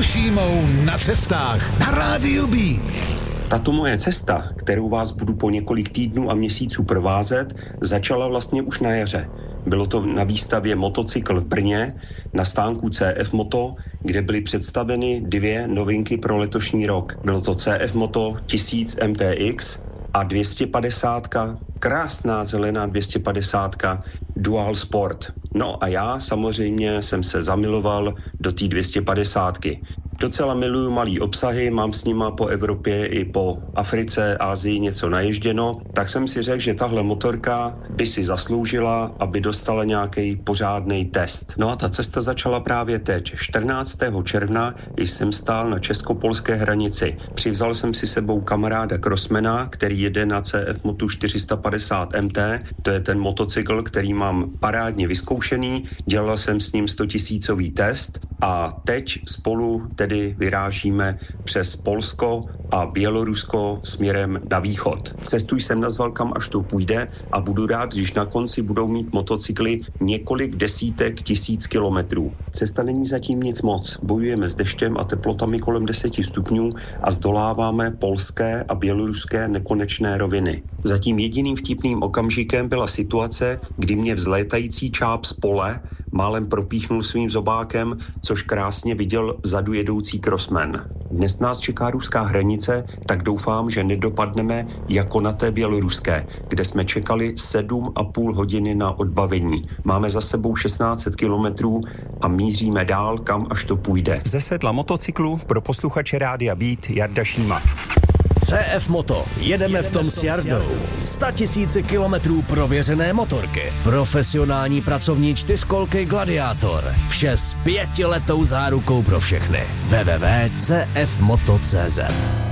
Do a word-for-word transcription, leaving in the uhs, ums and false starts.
Michal Šímou na cestách na Rádiu Beat. Tato moje cesta, kterou vás budu po několik týdnů a měsíců provázet, začala vlastně už na jaře. Bylo to na výstavě Motocykl v Brně, na stánku C F Moto, kde byly představeny dvě novinky pro letošní rok. Bylo to C F Moto tisíc M T X a dvě stě padesát, krásná zelená dvě stě padesát Dual Sport. No a já samozřejmě jsem se zamiloval do té dvě stě padesát. Docela miluju malý obsahy, mám s nima po Evropě i po Africe, Asii něco naježděno, tak jsem si řekl, že tahle motorka by si zasloužila, aby dostala nějaký pořádný test. No a ta cesta začala právě teď. čtrnáctého června jsem stál na česko-polské hranici. Přivzal jsem si sebou kamaráda crossmana, který jede na C F Motu čtyři sta padesát M T. To je ten motocykl, který mám parádně vyzkoušený. Dělal jsem s ním stotisícový test a teď spolu tedy vyrážíme přes Polsko a Bělorusko směrem na východ. Cestu jsem nazval Kam až to půjde a budu rád, když na konci budou mít motocykly několik desítek tisíc kilometrů. Cesta není zatím nic moc. Bojujeme s deštěm a teplotami kolem deseti stupňů a zdoláváme polské a běloruské nekonečné roviny. Zatím jediným vtipným okamžikem byla situace, kdy mě vzlétající čáp z pole málem propíchnul svým zobákem, což krásně viděl vzadu jedoucí crossman. Dnes nás čeká ruská hranice, tak doufám, že nedopadneme jako na té běloruské, kde jsme čekali sedm a půl hodiny na odbavení. Máme za sebou šestnáct set kilometrů a míříme dál, kam až to půjde. Ze sedla motocyklu pro posluchače Rádia Beat Jarda Šíma. C F Moto. Jedeme v tom s Jardou. Sta tisíce kilometrů prověřené motorky. Profesionální pracovní čtyřkolky Gladiátor. Vše s pětiletou zárukou pro všechny. w w w tečka c f moto tečka c z